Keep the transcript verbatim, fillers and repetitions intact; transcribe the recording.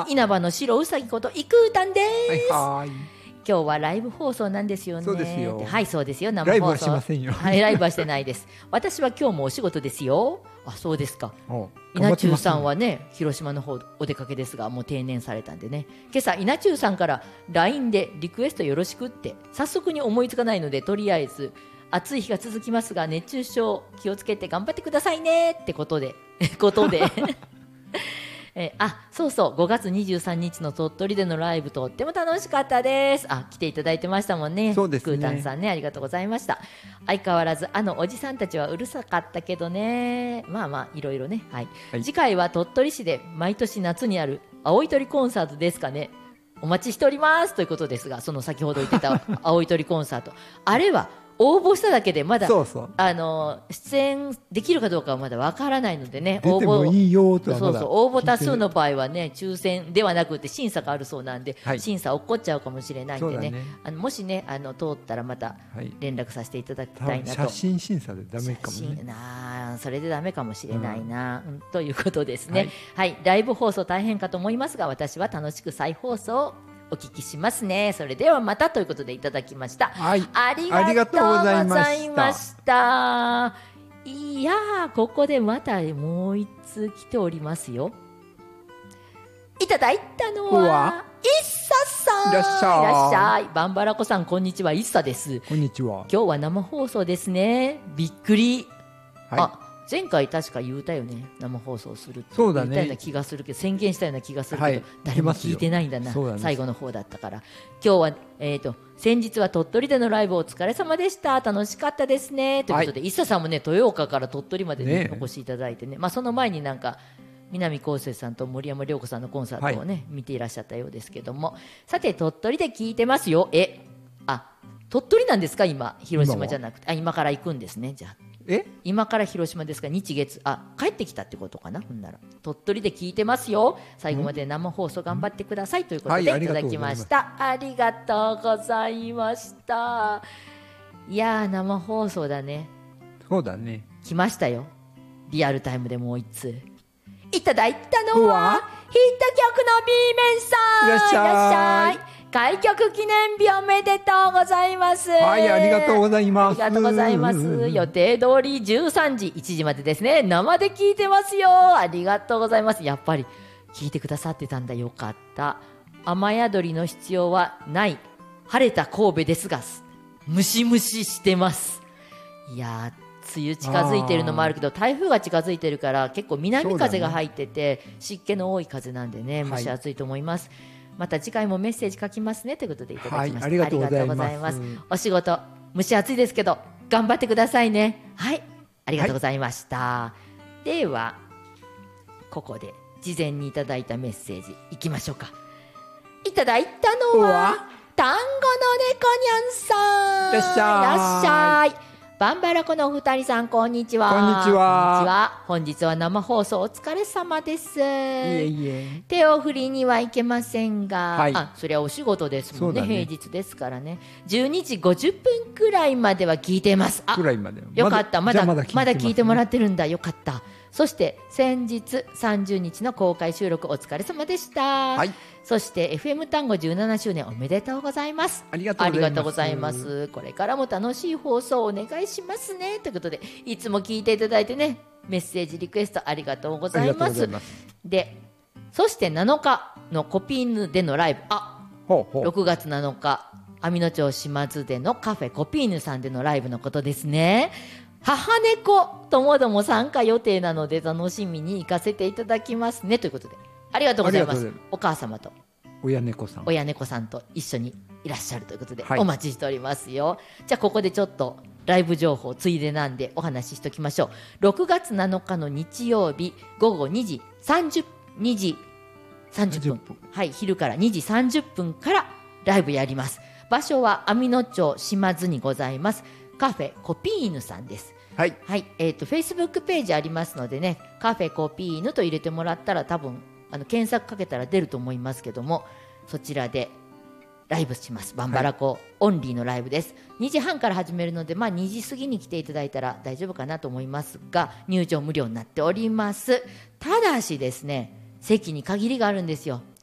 は。稲葉の白うさぎこといくうたんです。 はいはい。 今日はライブ放送なんですよね。 そうですよ。 はい、そうですよ。生放送。 ライブはしませんよ。 はい、ライブはしてないです。私は今日もお仕事ですよ。あ、そうですか。稲中さんはね、広島の方お出かけですが、もう定年されたんでね。今朝稲中さんから ライン でリクエストよろしくって早速に思いつかないので、とりあえず暑い日が続きますが熱中症気をつけて頑張ってくださいねってことでことでえー、あ、そうそう、ごがつにじゅうさんにちの鳥取でのライブとっても楽しかったです。あ、来ていただいてましたもんね。 そうですね。 クータンさんね、ありがとうございました。相変わらずあのおじさんたちはうるさかったけどね、まあまあいろいろね、はいはい、次回は鳥取市で毎年夏にある青い鳥コンサートですかね。お待ちしておりますということですが、その先ほど言ってた青い鳥コンサート、あれは応募しただけでまだそうそうあの出演できるかどうかはまだわからないのでね、 出てもいいよとはまだそうそう、応募多数の場合はね抽選ではなくて審査があるそうなんで、はい、審査起こっちゃうかもしれないんで ね, ねあのもしねあの通ったらまた連絡させていただきたいなと、 はい、写真審査でダメかもね、 なそれでダメかもしれないな、うんうん、ということですね、はいはい、ライブ放送大変かと思いますが私は楽しく再放送をお聞きしますね。それではまたということでいただきました、はい、ありがとうございました。いやー、ここでまたもう一通来ておりますよ。いただいたのはイッサさん。 いらっしゃい。 いらっしゃい。バンバラコさんこんにちは、イッサです。 こんにちは。 今日は生放送ですね。びっくり、はい、あ、前回確か言うたよね、生放送するって言ったような気がするけど、宣言したような気がするけど、はい、誰も聞いてないんだな、最後の方だったから。今日は、えーと、先日は鳥取でのライブお疲れ様でした、楽しかったですねということで、はい、イッサさんもね豊岡から鳥取まで、ねね、お越しいただいてね、まあ、その前になんか南こうせつさんと森山良子さんのコンサートをね、はい、見ていらっしゃったようですけども、さて鳥取で聞いてますよ。えあ鳥取なんですか今、広島じゃなくて。今, あ今から行くんですね。じゃあえ今から広島ですか、日月、あ帰ってきたってことかな。ほんなら鳥取で聞いてますよ、最後まで生放送頑張ってくださいということでいただきました、はい、ありがとうございました。いやー生放送だね。 そうだね、 来ましたよ、リアルタイムでもう一通いただいたのはヒット曲の B 面さん。 いらっしゃい。いらっしゃい。 開局記念日おめでとうございます。 はい、ありがとうございます。 ありがとうございます。予定通りじゅうさんじいちじまでですね、生で聞いてますよ。ありがとうございます。やっぱり聞いてくださってたんだ、よかった。雨宿りの必要はない晴れた神戸ですがムシムシしてます。いやー梅雨近づいてるのもあるけど、台風が近づいてるから結構南風が入ってて、ね、湿気の多い風なんでね、蒸し暑いと思います、はい、また次回もメッセージ書きますねということでいただきました、はい、 ありがとうございます。 ます。お仕事蒸し暑いですけど頑張ってくださいね。はい、ありがとうございました、はい、ではここで事前にいただいたメッセージいきましょうか。いただいたのは単語の猫にゃんさん。 いらっしゃい。いらっしゃい。バンバラコのお二人さんこんにちは。 こんにちは。こんにちは。本日は生放送お疲れ様です。いえいえ。 手を振りにはいけませんが、 はい、 あ、それはお仕事ですもんね。平日ですからね。じゅうにじごじゅっぷんくらいまでは聞いてます。あ、 くらいまで。 よかった。まだまだ、 まだ聞いてますね、 まだ聞いてもらってるんだ。よかった。そして先日さんじゅうにちの公開収録お疲れ様でした、はい、そして エフエム 単語じゅうななしゅうねんおめでとうございます。 ありがとうございます。 ありがとうございます。これからも楽しい放送をお願いしますねということで、いつも聞いていただいてね、メッセージリクエストありがとうございます。で、そしてなのかのコピーヌでのライブ、あ、 ほうほう、 ろくがつなのか網野町島津でのカフェコピーヌさんでのライブのことですね。母猫ともども参加予定なので楽しみに行かせていただきますねということで、ありがとうございます。お母様と親猫さん親猫さんと一緒にいらっしゃるということで、はい、お待ちしておりますよ。じゃあここでちょっとライブ情報ついでなんでお話ししておきましょう。ろくがつなのかの日曜日ごごにじさんじゅっぷんにじさんじゅっぷん、はい、昼からにじさんじゅっぷんからライブやります。場所は網野町島津にございますカフェコピーヌさんです。 はい、 はい、えっと、Facebook ページありますのでね、カフェコピーヌと入れてもらったら多分、あの、検索かけたら出ると思いますけども、そちらでライブします。バンバラコオンリーのライブです。にじはんから始めるので、まあにじ過ぎに来ていただいたら大丈夫かなと思いますが、入場無料になっております。ただしですね、席に限りがあるんですよ。